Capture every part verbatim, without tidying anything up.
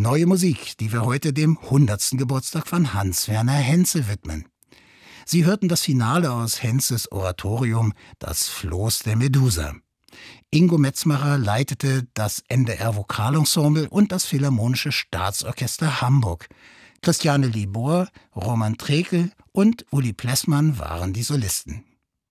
Neue Musik, die wir heute dem hundertsten Geburtstag von Hans-Werner Henze widmen. Sie hörten das Finale aus Henzes Oratorium »Das Floß der Medusa«. Ingo Metzmacher leitete das N D R-Vokalensemble und das Philharmonische Staatsorchester Hamburg. Christiane Libor, Roman Trekel und Uli Plessmann waren die Solisten.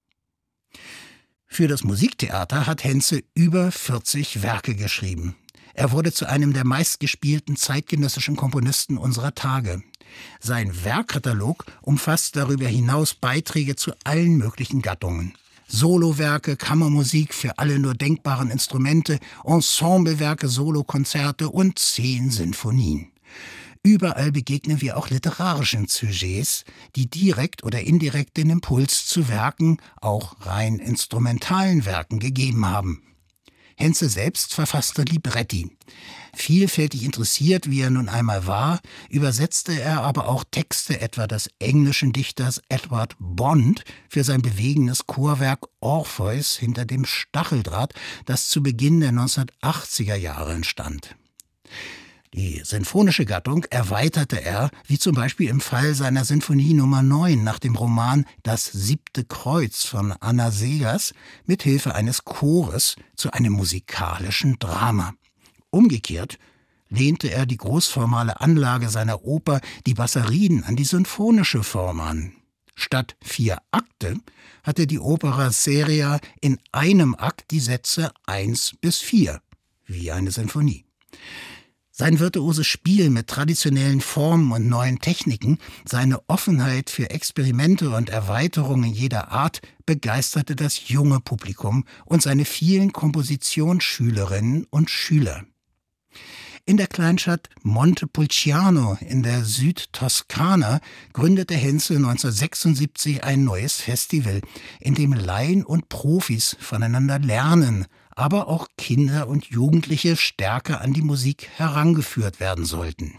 Für das Musiktheater hat Henze über vierzig Werke geschrieben. Er wurde zu einem der meistgespielten zeitgenössischen Komponisten unserer Tage. Sein Werkkatalog umfasst darüber hinaus Beiträge zu allen möglichen Gattungen. Solowerke, Kammermusik für alle nur denkbaren Instrumente, Ensemblewerke, Solokonzerte und zehn Sinfonien. Überall begegnen wir auch literarischen Sujets, die direkt oder indirekt den Impuls zu Werken, auch rein instrumentalen Werken, gegeben haben. Henze selbst verfasste Libretti. Vielfältig interessiert, wie er nun einmal war, übersetzte er aber auch Texte etwa des englischen Dichters Edward Bond für sein bewegendes Chorwerk Orpheus hinter dem Stacheldraht, das zu Beginn der neunzehnhundertachtziger Jahre entstand. Die sinfonische Gattung erweiterte er, wie zum Beispiel im Fall seiner Sinfonie Nummer neun nach dem Roman »Das siebte Kreuz« von Anna Seghers, mit Hilfe eines Chores zu einem musikalischen Drama. Umgekehrt lehnte er die großformale Anlage seiner Oper Die Basseriden an die sinfonische Form an. Statt vier Akte hatte die Opera seria in einem Akt die Sätze eins bis vier, wie eine Sinfonie. Sein virtuoses Spiel mit traditionellen Formen und neuen Techniken, seine Offenheit für Experimente und Erweiterungen jeder Art begeisterte das junge Publikum und seine vielen Kompositionsschülerinnen und Schüler. In der Kleinstadt Montepulciano in der Südtoskana gründete Henze neunzehnhundertsechsundsiebzig ein neues Festival, in dem Laien und Profis voneinander lernen, aber auch Kinder und Jugendliche stärker an die Musik herangeführt werden sollten.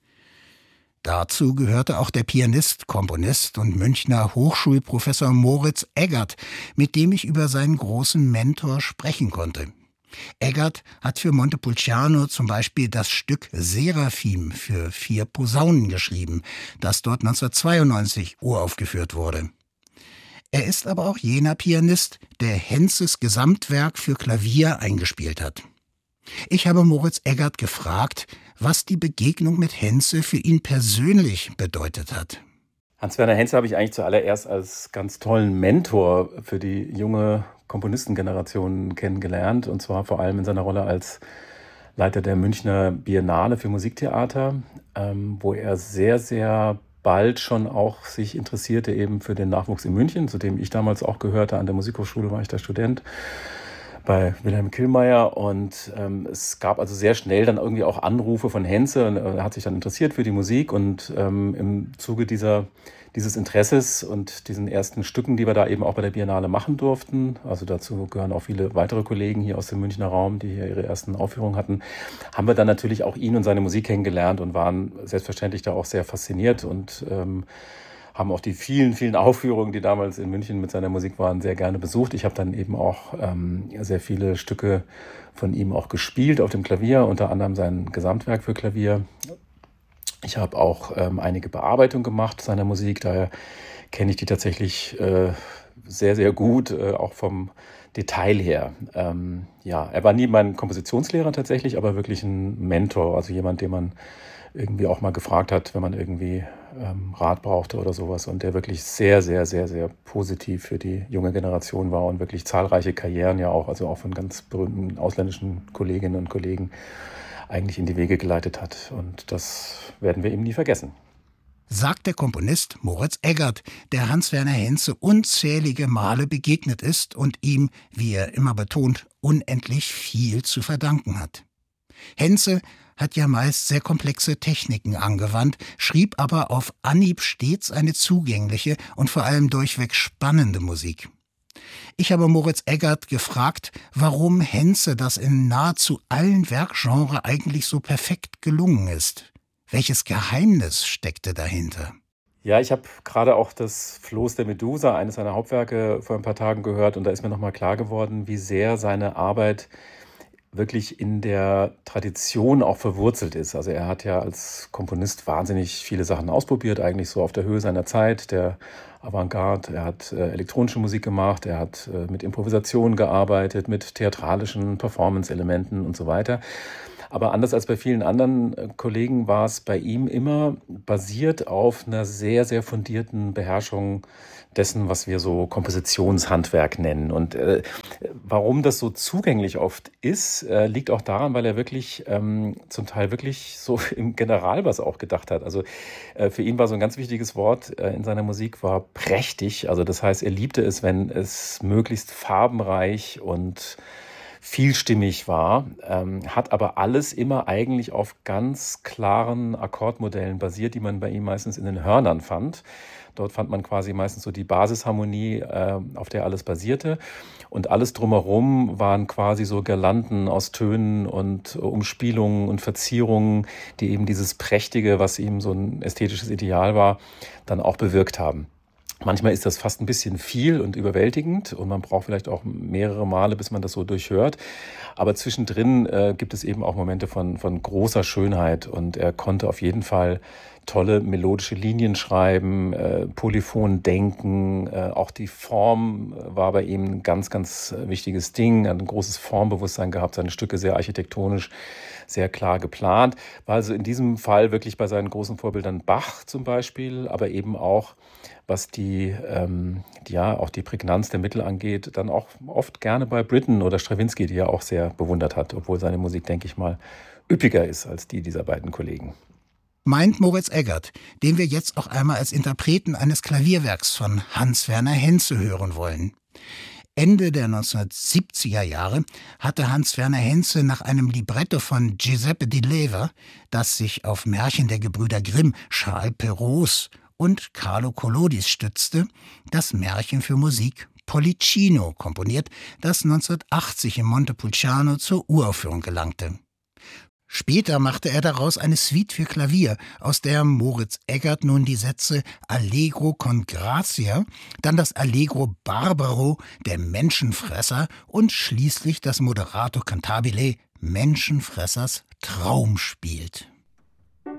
Dazu gehörte auch der Pianist, Komponist und Münchner Hochschulprofessor Moritz Eggert, mit dem ich über seinen großen Mentor sprechen konnte. Eggert hat für Montepulciano zum Beispiel das Stück Seraphim für vier Posaunen geschrieben, das dort neunzehnhundertzweiundneunzig uraufgeführt wurde. Er ist aber auch jener Pianist, der Henzes Gesamtwerk für Klavier eingespielt hat. Ich habe Moritz Eggert gefragt, was die Begegnung mit Henze für ihn persönlich bedeutet hat. Hans-Werner Henze habe ich eigentlich zuallererst als ganz tollen Mentor für die junge Komponistengeneration kennengelernt, und zwar vor allem in seiner Rolle als Leiter der Münchner Biennale für Musiktheater, ähm, wo er sehr, sehr bald schon auch sich interessierte eben für den Nachwuchs in München, zu dem ich damals auch gehörte. An der Musikhochschule war ich da Student bei Wilhelm Killmeier, und ähm, es gab also sehr schnell dann irgendwie auch Anrufe von Henze, und er hat sich dann interessiert für die Musik, und ähm, im Zuge dieser, dieses Interesses und diesen ersten Stücken, die wir da eben auch bei der Biennale machen durften, also dazu gehören auch viele weitere Kollegen hier aus dem Münchner Raum, die hier ihre ersten Aufführungen hatten, haben wir dann natürlich auch ihn und seine Musik kennengelernt und waren selbstverständlich da auch sehr fasziniert und ähm, haben auch die vielen, vielen Aufführungen, die damals in München mit seiner Musik waren, sehr gerne besucht. Ich habe dann eben auch ähm, sehr viele Stücke von ihm auch gespielt auf dem Klavier, unter anderem sein Gesamtwerk für Klavier. Ich habe auch ähm, einige Bearbeitungen gemacht seiner Musik, daher kenne ich die tatsächlich äh, sehr, sehr gut, äh, auch vom Detail her. Ähm, ja, er war nie mein Kompositionslehrer tatsächlich, aber wirklich ein Mentor, also jemand, den man irgendwie auch mal gefragt hat, wenn man irgendwie ähm, Rat brauchte oder sowas, und der wirklich sehr, sehr, sehr, sehr positiv für die junge Generation war und wirklich zahlreiche Karrieren ja auch, also auch von ganz berühmten ausländischen Kolleginnen und Kollegen eigentlich in die Wege geleitet hat, und das werden wir ihm nie vergessen. Sagt der Komponist Moritz Eggert, der Hans-Werner Henze unzählige Male begegnet ist und ihm, wie er immer betont, unendlich viel zu verdanken hat. Henze hat ja meist sehr komplexe Techniken angewandt, schrieb aber auf Anhieb stets eine zugängliche und vor allem durchweg spannende Musik. Ich habe Moritz Eggert gefragt, warum Henze das in nahezu allen Werkgenres eigentlich so perfekt gelungen ist. Welches Geheimnis steckte dahinter? Ja, ich habe gerade auch das Floß der Medusa, eines seiner Hauptwerke, vor ein paar Tagen gehört, und da ist mir nochmal klar geworden, wie sehr seine Arbeit wirklich in der Tradition auch verwurzelt ist. Also er hat ja als Komponist wahnsinnig viele Sachen ausprobiert, eigentlich so auf der Höhe seiner Zeit, der Avantgarde. Er hat äh, elektronische Musik gemacht, er hat äh, mit Improvisation gearbeitet, mit theatralischen Performance-Elementen und so weiter. Aber anders als bei vielen anderen äh, Kollegen war es bei ihm immer basiert auf einer sehr, sehr fundierten Beherrschung dessen, was wir so Kompositionshandwerk nennen. Und äh, warum das so zugänglich oft ist, äh, liegt auch daran, weil er wirklich ähm, zum Teil wirklich so im Generalbass auch gedacht hat. Also äh, für ihn war so ein ganz wichtiges Wort äh, in seiner Musik war prächtig. Also das heißt, er liebte es, wenn es möglichst farbenreich und vielstimmig war, ähm, hat aber alles immer eigentlich auf ganz klaren Akkordmodellen basiert, die man bei ihm meistens in den Hörnern fand. Dort fand man quasi meistens so die Basisharmonie, äh, auf der alles basierte. Und alles drumherum waren quasi so Girlanden aus Tönen und Umspielungen und Verzierungen, die eben dieses Prächtige, was ihm so ein ästhetisches Ideal war, dann auch bewirkt haben. Manchmal ist das fast ein bisschen viel und überwältigend und man braucht vielleicht auch mehrere Male, bis man das so durchhört. Aber zwischendrin äh, gibt es eben auch Momente von, von großer Schönheit und er konnte auf jeden Fall tolle melodische Linien schreiben, äh, polyphon denken. Äh, auch die Form war bei ihm ein ganz, ganz wichtiges Ding. Er hat ein großes Formbewusstsein gehabt, seine Stücke sehr architektonisch, sehr klar geplant. War also in diesem Fall wirklich bei seinen großen Vorbildern Bach zum Beispiel, aber eben auch was die, ähm, die, ja, auch die Prägnanz der Mittel angeht, dann auch oft gerne bei Britten oder Stravinsky, die er auch sehr bewundert hat, obwohl seine Musik, denke ich mal, üppiger ist als die dieser beiden Kollegen. Meint Moritz Eggert, den wir jetzt auch einmal als Interpreten eines Klavierwerks von Hans Werner Henze hören wollen. Ende der neunzehnhundertsiebziger Jahre hatte Hans Werner Henze nach einem Libretto von Giuseppe di Leva, das sich auf Märchen der Gebrüder Grimm, Charles Perrault und Carlo Collodis stützte, das Märchen für Musik Pollicino komponiert, das neunzehnhundertachtzig in Montepulciano zur Uraufführung gelangte. Später machte er daraus eine Suite für Klavier, aus der Moritz Eggert nun die Sätze Allegro con Grazia, dann das Allegro Barbaro, der Menschenfresser und schließlich das Moderato cantabile Menschenfressers Traum spielt.